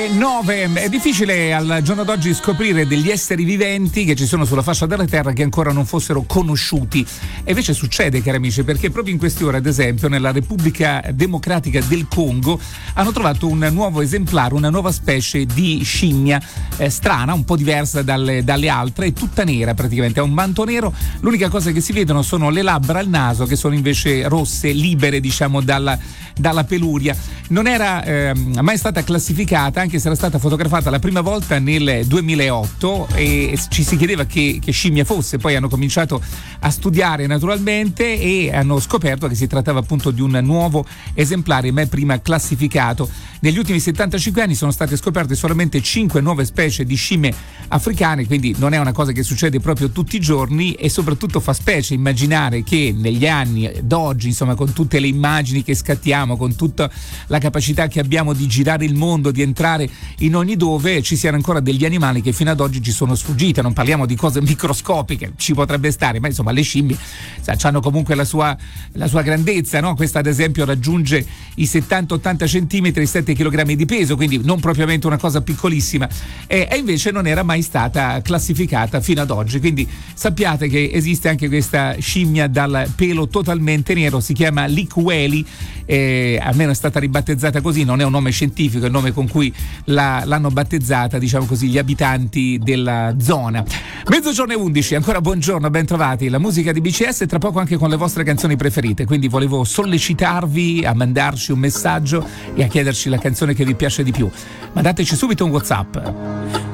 9. È difficile al giorno d'oggi scoprire degli esseri viventi che ci sono sulla faccia della terra che ancora non fossero conosciuti. E invece succede, cari amici, perché proprio in queste ore, ad esempio, nella Repubblica Democratica del Congo hanno trovato un nuovo esemplare, una nuova specie di scimmia strana, un po' diversa dalle altre, è tutta nera praticamente, ha un manto nero. L'unica cosa che si vedono sono le labbra e il naso, che sono invece rosse, libere, diciamo, dalla peluria. Non era mai stata classificata, anche se era stata fotografata la prima volta nel 2008 e ci si chiedeva che scimmia fosse. Poi hanno cominciato a studiare naturalmente e hanno scoperto che si trattava appunto di un nuovo esemplare mai prima classificato. Negli ultimi 75 anni sono state scoperte solamente 5 nuove specie di scimmie africane, quindi non è una cosa che succede proprio tutti i giorni, e soprattutto fa specie immaginare che negli anni d'oggi, insomma, con tutte le immagini che scattiamo, con tutta la capacità che abbiamo di girare il mondo, di entrare in ogni dove, ci siano ancora degli animali che fino ad oggi ci sono sfuggiti. Non parliamo di cose microscopiche, ci potrebbe stare, ma insomma le scimmie hanno comunque la sua grandezza, no? Questa ad esempio raggiunge i 70-80 centimetri, 7 kg di peso, quindi non propriamente una cosa piccolissima, e invece non era mai stata classificata fino ad oggi. Quindi sappiate che esiste anche questa scimmia dal pelo totalmente nero, si chiama Likweli, almeno è stata ribattezzata così, non è un nome scientifico, è il nome con cui l'hanno battezzata, diciamo così, gli abitanti della zona. Mezzogiorno e 11, ancora buongiorno, ben trovati. La musica di BCS, tra poco anche con le vostre canzoni preferite, quindi volevo sollecitarvi a mandarci un messaggio e a chiederci la canzone che vi piace di più. Mandateci subito un WhatsApp.